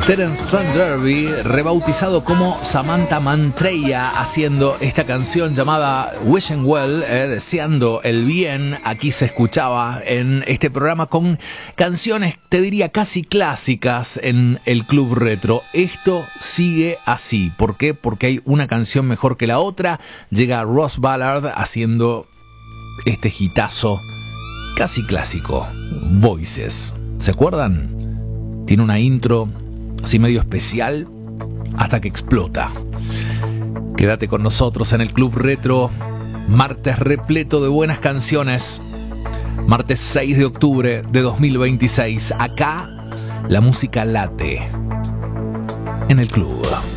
Terence Trent D'Arby, rebautizado como Samantha Mantreya, haciendo esta canción llamada Wishing Well, deseando el bien. Aquí se escuchaba en este programa con canciones, te diría, casi clásicas en el Club Retro. Esto sigue así. ¿Por qué? Porque hay una canción mejor que la otra. Llega Ross Ballard haciendo este hitazo casi clásico, Voices. ¿Se acuerdan? Tiene una intro así medio especial hasta que explota. Quédate con nosotros en el Club Retro, martes repleto de buenas canciones, martes 6 de octubre de 2026. Acá la música late en el club.